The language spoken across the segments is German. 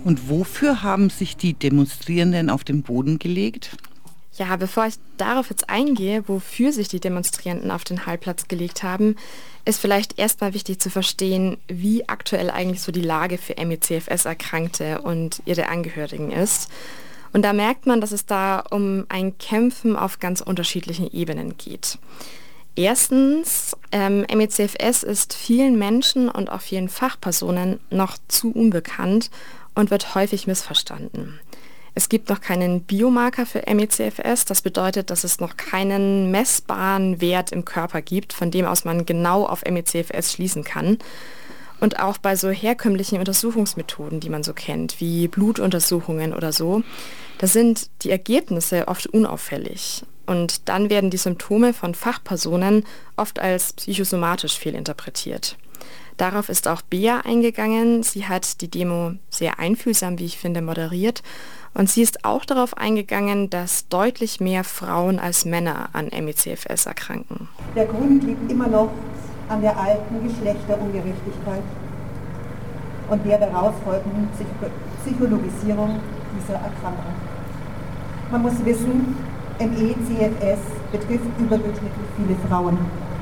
Und wofür haben sich die Demonstrierenden auf den Boden gelegt? Ja, bevor ich darauf jetzt eingehe, wofür sich die Demonstrierenden auf den Hallplatz gelegt haben, ist vielleicht erstmal wichtig zu verstehen, wie aktuell eigentlich so die Lage für ME/CFS-Erkrankte und ihre Angehörigen ist. Und da merkt man, dass es da um ein Kämpfen auf ganz unterschiedlichen Ebenen geht. Erstens, ME/CFS ist vielen Menschen und auch vielen Fachpersonen noch zu unbekannt und wird häufig missverstanden. Es gibt noch keinen Biomarker für ME/CFS. Das bedeutet, dass es noch keinen messbaren Wert im Körper gibt, von dem aus man genau auf ME/CFS schließen kann. Und auch bei so herkömmlichen Untersuchungsmethoden, die man so kennt, wie Blutuntersuchungen oder so, da sind die Ergebnisse oft unauffällig. Und dann werden die Symptome von Fachpersonen oft als psychosomatisch fehlinterpretiert. Darauf ist auch Bea eingegangen. Sie hat die Demo sehr einfühlsam, wie ich finde, moderiert. Und sie ist auch darauf eingegangen, dass deutlich mehr Frauen als Männer an ME/CFS erkranken. Der Grund liegt immer noch an der alten Geschlechterungerechtigkeit und der daraus folgenden Psychologisierung dieser Erkrankung. Man muss wissen, ME/CFS betrifft überdurchschnittlich viele Frauen.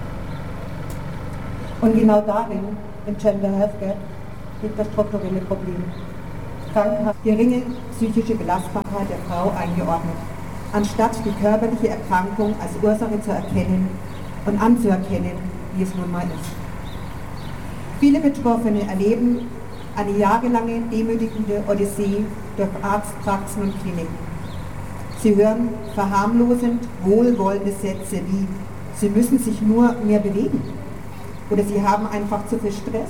Und genau darin, im Gender Health Gap, liegt das strukturelle Problem. Krankheit, geringe psychische Belastbarkeit der Frau eingeordnet, anstatt die körperliche Erkrankung als Ursache zu erkennen und anzuerkennen, wie es nun mal ist. Viele Betroffene erleben eine jahrelange demütigende Odyssee durch Arztpraxen und Kliniken. Sie hören verharmlosend wohlwollende Sätze wie: Sie müssen sich nur mehr bewegen oder Sie haben einfach zu viel Stress.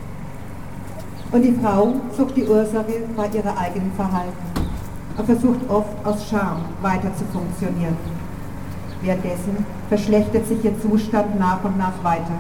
Und die Frau sucht die Ursache bei ihrem eigenen Verhalten und versucht oft aus Scham weiter zu funktionieren. Währenddessen verschlechtert sich ihr Zustand nach und nach weiter,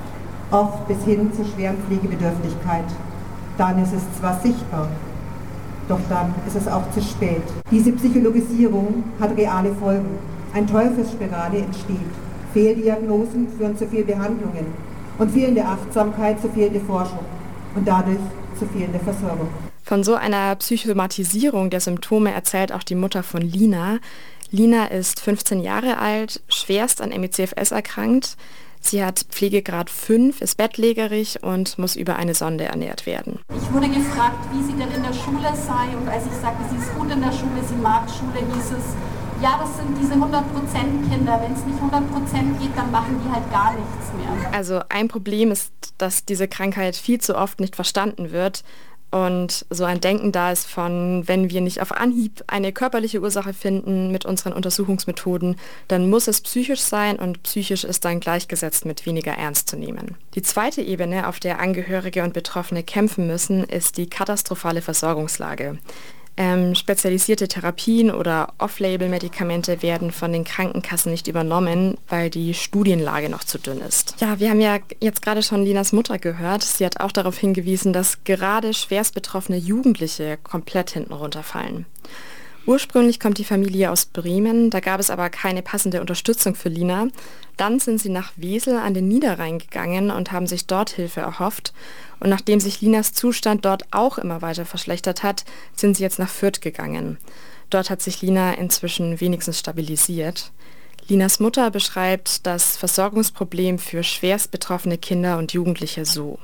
oft bis hin zur schweren Pflegebedürftigkeit. Dann ist es zwar sichtbar, doch dann ist es auch zu spät. Diese Psychologisierung hat reale Folgen. Eine Teufelsspirale entsteht. Fehldiagnosen führen zu Fehlbehandlungen und fehlende Achtsamkeit zu fehlender Forschung und dadurch zu fehlender Versorgung. Von so einer Psychosomatisierung der Symptome erzählt auch die Mutter von Lina. Lina ist 15 Jahre alt, schwerst an ME/CFS erkrankt. Sie hat Pflegegrad 5, ist bettlägerig und muss über eine Sonde ernährt werden. Ich wurde gefragt, wie sie denn in der Schule sei, und als ich sagte, sie ist gut in der Schule, sie mag Schule, hieß es, ja, das sind diese 100% Kinder. Wenn es nicht 100% geht, dann machen die halt gar nichts mehr. Also ein Problem ist, dass diese Krankheit viel zu oft nicht verstanden wird und so ein Denken da ist von, wenn wir nicht auf Anhieb eine körperliche Ursache finden mit unseren Untersuchungsmethoden, dann muss es psychisch sein und psychisch ist dann gleichgesetzt mit weniger ernst zu nehmen. Die zweite Ebene, auf der Angehörige und Betroffene kämpfen müssen, ist die katastrophale Versorgungslage. Spezialisierte Therapien oder Off-Label-Medikamente werden von den Krankenkassen nicht übernommen, weil die Studienlage noch zu dünn ist. Ja, wir haben ja jetzt gerade schon Linas Mutter gehört. Sie hat auch darauf hingewiesen, dass gerade schwerst betroffene Jugendliche komplett hinten runterfallen. Ursprünglich kommt die Familie aus Bremen, da gab es aber keine passende Unterstützung für Lina. Dann sind sie nach Wesel an den Niederrhein gegangen und haben sich dort Hilfe erhofft. Und nachdem sich Linas Zustand dort auch immer weiter verschlechtert hat, sind sie jetzt nach Fürth gegangen. Dort hat sich Lina inzwischen wenigstens stabilisiert. Linas Mutter beschreibt das Versorgungsproblem für schwerst betroffene Kinder und Jugendliche so.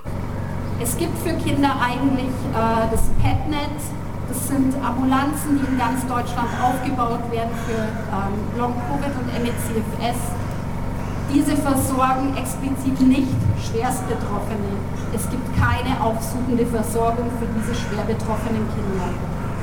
Es gibt für Kinder eigentlich das PetNet. Das sind Ambulanzen, die in ganz Deutschland aufgebaut werden für Long-Covid und ME/CFS. Diese versorgen explizit nicht Schwerstbetroffene. Es gibt keine aufsuchende Versorgung für diese schwer betroffenen Kinder.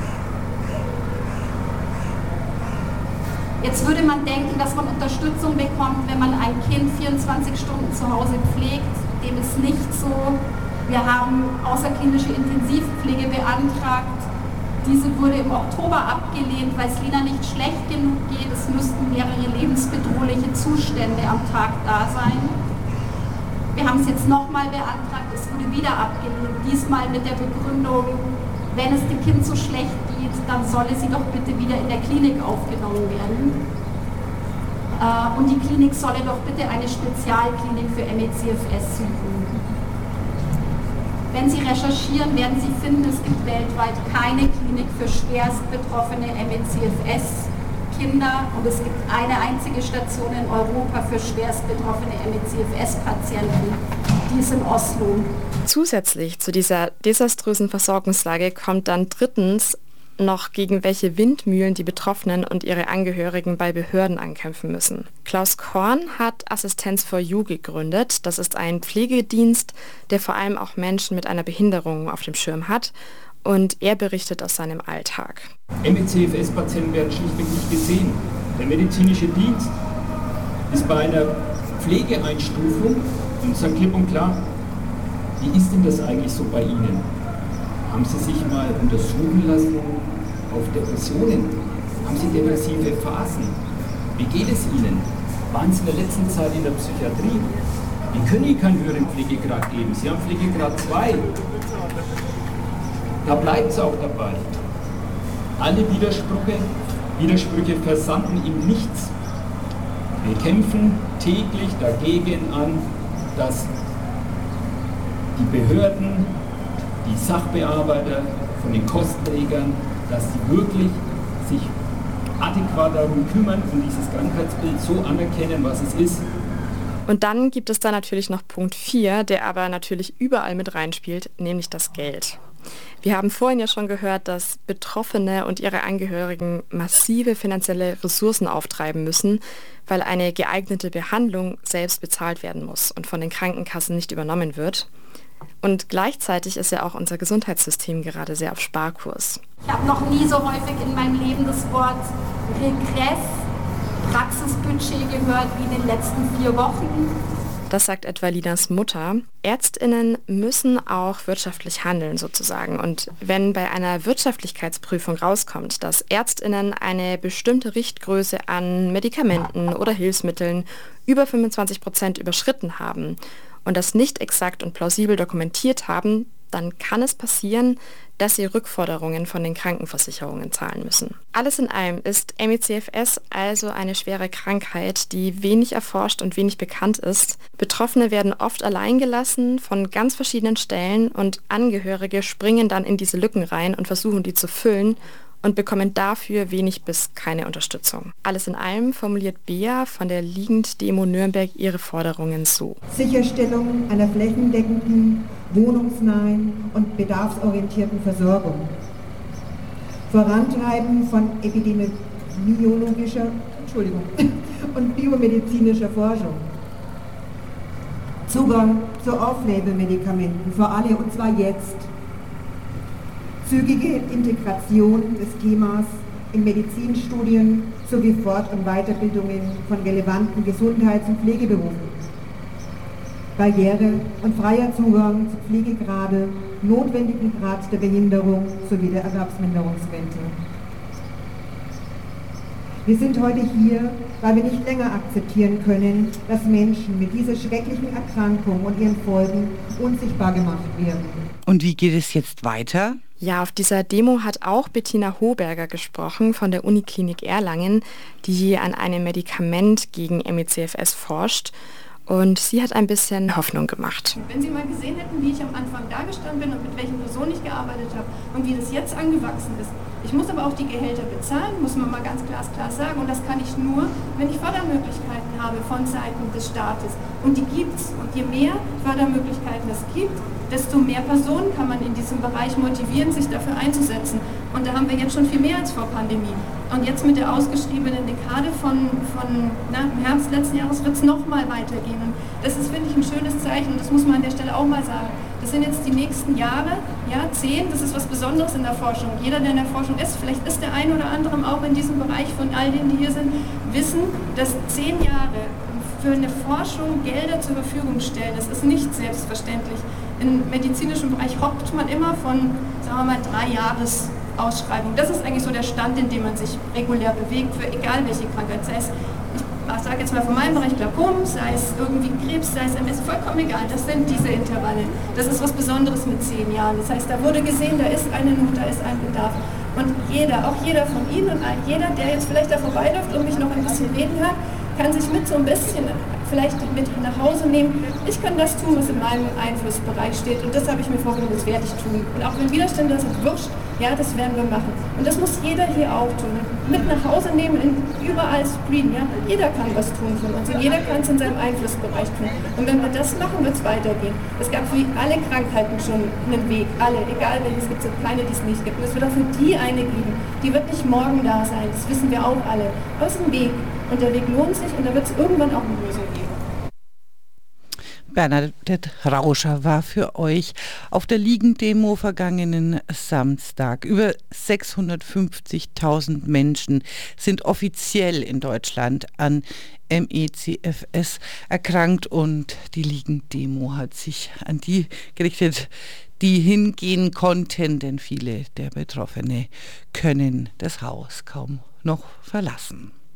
Jetzt würde man denken, dass man Unterstützung bekommt, wenn man ein Kind 24 Stunden zu Hause pflegt. Dem ist nicht so. Wir haben außerklinische Intensivpflege beantragt. Diese wurde im Oktober abgelehnt, weil es Lina nicht schlecht genug geht. Es müssten mehrere lebensbedrohliche Zustände am Tag da sein. Wir haben es jetzt nochmal beantragt, es wurde wieder abgelehnt. Diesmal mit der Begründung, wenn es dem Kind so schlecht geht, dann solle sie doch bitte wieder in der Klinik aufgenommen werden. Und die Klinik solle doch bitte eine Spezialklinik für ME/CFS suchen. Wenn Sie recherchieren, werden Sie finden, es gibt weltweit keine Klinik für schwerst betroffene MECFS-Kinder und es gibt eine einzige Station in Europa für schwerst betroffene MECFS-Patienten, die ist in Oslo. Zusätzlich zu dieser desaströsen Versorgungslage kommt dann drittens noch, gegen welche Windmühlen die Betroffenen und ihre Angehörigen bei Behörden ankämpfen müssen. Klaus Korn hat Assistenz4U gegründet. Das ist ein Pflegedienst, der vor allem auch Menschen mit einer Behinderung auf dem Schirm hat. Und er berichtet aus seinem Alltag. MECFS-Patienten werden schlichtweg nicht gesehen. Der medizinische Dienst ist bei einer Pflegeeinstufung und sagt klipp und klar, wie ist denn das eigentlich so bei Ihnen? Haben Sie sich mal untersuchen lassen auf Depressionen? Haben Sie depressive Phasen? Wie geht es Ihnen? Waren Sie in der letzten Zeit in der Psychiatrie? Wir können Ihnen keinen höheren Pflegegrad geben. Sie haben Pflegegrad 2. Da bleibt es auch dabei. Alle Widersprüche versanden in nichts. Wir kämpfen täglich dagegen an, dass die Behörden, die Sachbearbeiter von den Kostenträgern, dass sie wirklich sich adäquat darum kümmern und dieses Krankheitsbild so anerkennen, was es ist. Und dann gibt es da natürlich noch Punkt 4, der aber natürlich überall mit reinspielt, nämlich das Geld. Wir haben vorhin ja schon gehört, dass Betroffene und ihre Angehörigen massive finanzielle Ressourcen auftreiben müssen, weil eine geeignete Behandlung selbst bezahlt werden muss und von den Krankenkassen nicht übernommen wird. Und gleichzeitig ist ja auch unser Gesundheitssystem gerade sehr auf Sparkurs. Ich habe noch nie so häufig in meinem Leben das Wort Regress, Praxisbudget gehört wie in den letzten 4 Wochen. Das sagt etwa Linas Mutter. ÄrztInnen müssen auch wirtschaftlich handeln sozusagen. Und wenn bei einer Wirtschaftlichkeitsprüfung rauskommt, dass ÄrztInnen eine bestimmte Richtgröße an Medikamenten oder Hilfsmitteln über 25% überschritten haben und das nicht exakt und plausibel dokumentiert haben, dann kann es passieren, dass sie Rückforderungen von den Krankenversicherungen zahlen müssen. Alles in allem ist MECFS also eine schwere Krankheit, die wenig erforscht und wenig bekannt ist. Betroffene werden oft alleingelassen von ganz verschiedenen Stellen und Angehörige springen dann in diese Lücken rein und versuchen, die zu füllen und bekommen dafür wenig bis keine Unterstützung. Alles in allem formuliert Bea von der Liegend-Demo Nürnberg ihre Forderungen so. Sicherstellung einer flächendeckenden, wohnungsnahen und bedarfsorientierten Versorgung. Vorantreiben von epidemiologischer und biomedizinischer Forschung. Zugang zu Off-Label-Medikamenten für alle, und zwar jetzt. Zügige Integration des Themas in Medizinstudien sowie Fort- und Weiterbildungen von relevanten Gesundheits- und Pflegeberufen. Barriere und freier Zugang zu Pflegegrade, notwendigen Grad der Behinderung sowie der Erwerbsminderungsrente. Wir sind heute hier, weil wir nicht länger akzeptieren können, dass Menschen mit dieser schrecklichen Erkrankung und ihren Folgen unsichtbar gemacht werden. Und wie geht es jetzt weiter? Ja, auf dieser Demo hat auch Bettina Hoberger gesprochen von der Uniklinik Erlangen, die an einem Medikament gegen MECFS forscht. Und sie hat ein bisschen Hoffnung gemacht. Wenn Sie mal gesehen hätten, wie ich am Anfang dagestanden bin und mit welchen Personen ich gearbeitet habe und wie das jetzt angewachsen ist. Ich muss aber auch die Gehälter bezahlen, muss man mal ganz glasklar sagen. Und das kann ich nur, wenn ich Fördermöglichkeiten habe von Seiten des Staates. Und die gibt's. Und je mehr Fördermöglichkeiten es gibt, desto mehr Personen kann man in diesem Bereich motivieren, sich dafür einzusetzen. Und da haben wir jetzt schon viel mehr als vor Pandemie. Und jetzt mit der ausgeschriebenen Dekade von im Herbst letzten Jahres wird es nochmal weitergehen. Und das ist, finde ich, ein schönes Zeichen. Und das muss man an der Stelle auch mal sagen. Das sind jetzt die nächsten Jahre, ja, 10, das ist was Besonderes in der Forschung. Jeder, der in der Forschung ist, vielleicht ist der ein oder andere auch in diesem Bereich von all denen, die hier sind, wissen, dass 10 Jahre für eine Forschung Gelder zur Verfügung stellen, das ist nicht selbstverständlich. Im medizinischen Bereich hoppt man immer von, sagen wir mal, 3 Jahres-Ausschreibung. Das ist eigentlich so der Stand, in dem man sich regulär bewegt, für egal welche Krankheit. Sei es, ich sage jetzt mal von meinem Bereich Glaukom, sei es irgendwie Krebs, sei es MS, vollkommen egal. Das sind diese Intervalle. Das ist was Besonderes mit 10 Jahren. Das heißt, da wurde gesehen, da ist eine Not, da ist ein Bedarf. Und jeder, auch jeder von Ihnen und jeder, der jetzt vielleicht da vorbeiläuft und mich noch ein bisschen reden hört, kann sich mit so ein bisschen vielleicht mit nach Hause nehmen. Ich kann das tun, was in meinem Einflussbereich steht und das habe ich mir vorgenommen, das werde ich tun. Und auch wenn Widerstände sind, wurscht, ja, das werden wir machen. Und das muss jeder hier auch tun. Mit nach Hause nehmen, überall screenen, ja. Jeder kann was tun von uns und jeder kann es in seinem Einflussbereich tun. Und wenn wir das machen, wird es weitergehen. Es gab für alle Krankheiten schon einen Weg, alle, egal welche, es gibt so keine, die es nicht gibt. Und es wird auch für die eine geben. Die wird nicht morgen da sein, das wissen wir auch alle. Aber es ist ein Weg. Und der Weg lohnt sich und da wird es irgendwann auch eine Lösung geben. Bernadette Rauscher war für euch auf der Liegen-Demo vergangenen Samstag. Über 650.000 Menschen sind offiziell in Deutschland an ME/CFS erkrankt und die Liegen-Demo hat sich an die gerichtet, die hingehen konnten, denn viele der Betroffenen können das Haus kaum noch verlassen.